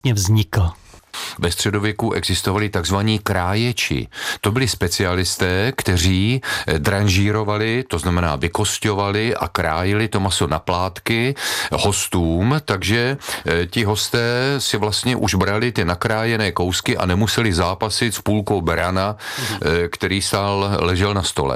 vznikl? Ve středověku existovali takzvaní kráječi. To byli specialisté, kteří dranžírovali, to znamená vykosťovali a krájili to maso na plátky hostům, takže ti hosté si vlastně už brali ty nakrájené kousky a nemuseli zápasit s půlkou berana, který ležel na stole.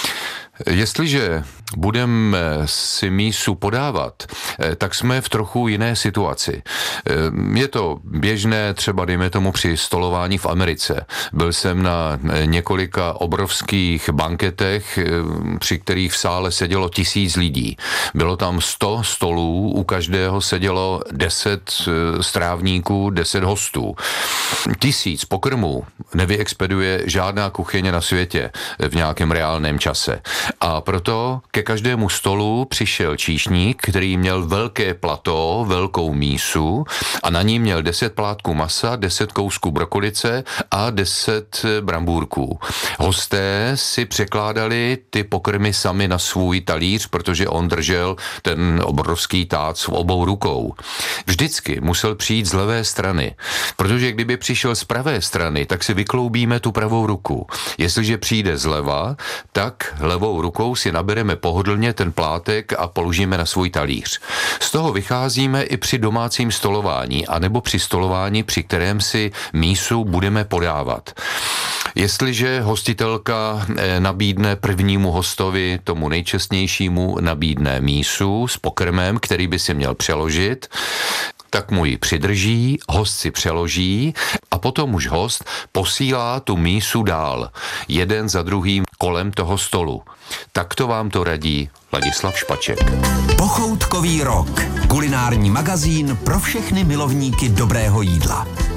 Jestliže budeme si mísu podávat, tak jsme v trochu jiné situaci. Je to běžné třeba, dejme tomu, při stolování v Americe. Byl jsem na několika obrovských banketech, při kterých v sále sedělo 1000 lidí. Bylo tam 100 stolů, u každého sedělo 10 strávníků, 10 hostů. 1000 pokrmů nevyexpeduje žádná kuchyně na světě v nějakém reálném čase. A proto ke každému stolu přišel číšník, který měl velké plato, velkou mísu a na ní měl 10 plátků masa, 10 kousků brokolice a 10 brambůrků. Hosté si překládali ty pokrmy sami na svůj talíř, protože on držel ten obrovský tác v obou rukou. Vždycky musel přijít z levé strany, protože kdyby přišel z pravé strany, tak si vykloubíme tu pravou ruku. Jestliže přijde zleva, tak levou rukou si nabereme pohodlně ten plátek a položíme na svůj talíř. Z toho vycházíme i při domácím stolování, anebo při stolování, při kterém si mísu budeme podávat. Jestliže hostitelka nabídne prvnímu hostovi, tomu nejčestnějšímu, nabídne mísu s pokrmem, který by si měl přeložit, tak mu ji přidrží, host si přeloží a potom už host posílá tu mísu dál, jeden za druhým kolem toho stolu. Takto vám to radí Ladislav Špaček. Pochoutkový rok. Kulinární magazín pro všechny milovníky dobrého jídla.